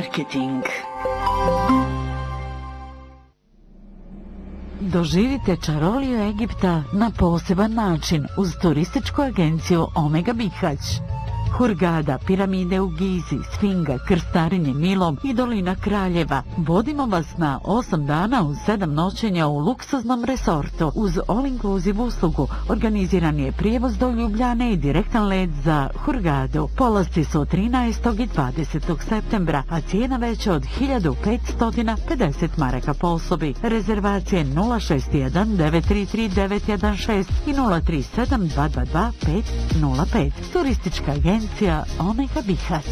Marketing. Doživite čaroliju Egipta na poseban način uz turističku agenciju Omega Bihać. Hurgada, piramide u Gizi, Sfinga, krstarenje Nilom i dolina Kraljeva. Vodimo vas na 8 dana uz 7 noćenja u luksuznom resortu. Uz all-inclusive uslugu organiziran je prijevoz do Ljubljane i direktan let za Hurgadu. Polasci su 13. i 20. septembra, a cijena veća od 1550 maraka po osobi. Rezervacije 061 933 916 i 037 222 505. Turistička agencija Omega Bihać.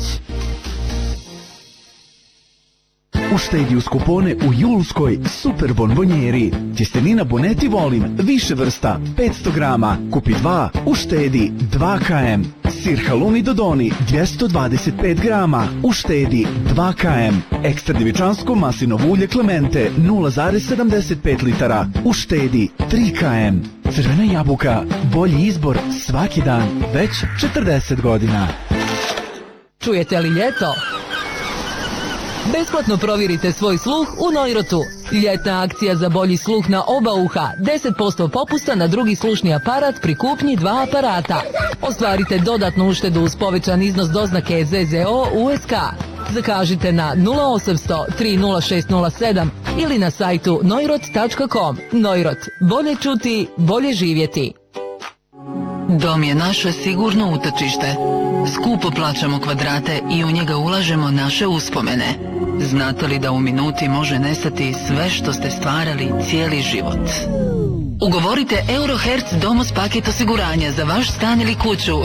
Uštedi uz kupone u julskoj super bonbonjeri. Tjestenina Boneti volim, više vrsta, 500 grama. Kupi 2, uštedi 2 km. Sir halumi Dodoni, 225 grama. Uštedi 2 km. Ekstra djevičansko maslinovo ulje Clemente, 0,75 litara. Uštedi 3 km. Crvena jabuka, bolji izbor svaki dan, već 40 godina. Čujete li ljeto? Besplatno provjerite svoj sluh u Neurotu. Ljetna akcija za bolji sluh na oba uha. 10% popusta na drugi slušni aparat pri kupnji 2 aparata. Ostvarite dodatnu uštedu uz povećan iznos doznake ZZO USK. Zakažite na 0800 30607 ili na sajtu neurot.com. Neurot. Bolje čuti, bolje živjeti. Dom je naše sigurno utočište. Skupo plaćamo kvadrate i u njega ulažemo naše uspomene. Znate li da u minuti može nestati sve što ste stvarali cijeli život? Ugovorite Eurohertz Domos paket osiguranja za vaš stan ili kuću